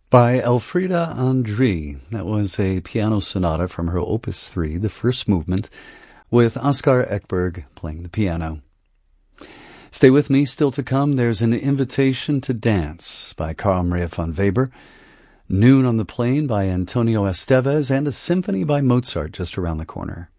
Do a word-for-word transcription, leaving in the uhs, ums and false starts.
by Elfriede André. That was a piano sonata from her Opus three, the first movement, with Oskar Ekberg playing the piano. Stay with me, still to come, there's an Invitation to Dance by Carl Maria von Weber, Noon on the Plain by Antonio Estevez, and a symphony by Mozart just around the corner.